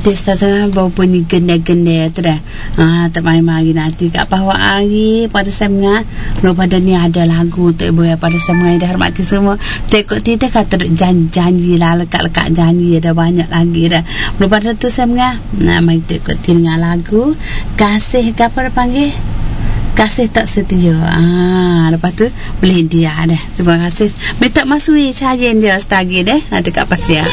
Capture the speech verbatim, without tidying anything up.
Testa tengah bau bunyi gende-gende tu dah. Ah, tak main mari nanti kat bawah hari pada semua. Kalau pada ni ada lagu untuk ibu ya pada semua yang dihormati semua. Tekok tidak kata janji lah lekat-lekat janji ada banyak lagi dah. Kalau pada tu semua. Nah, mari tekok dengan lagu kasih kapal panggil. Kasih tak setia. Ah, lepas tu boleh dia dah. Terima kasih. Minta masui saja dia setagi deh. Ada kat pasir.